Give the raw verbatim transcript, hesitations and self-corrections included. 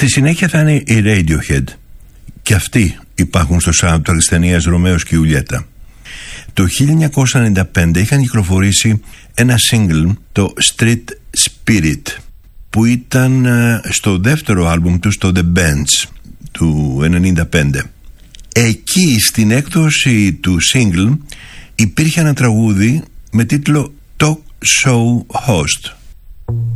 Στη συνέχεια θα είναι η Radiohead. Και αυτοί υπάρχουν στο soundtrack της ταινίας Ρωμαίος και Ιουλιέτα. Το χίλια εννιακόσια ενενήντα πέντε είχαν κυκλοφορήσει ένα single, το Street Spirit, που ήταν στο δεύτερο άλμπουμ του, στο The Bench του ενενήντα πέντε. Εκεί στην έκδοση του single υπήρχε ένα τραγούδι με τίτλο Talk Show Host.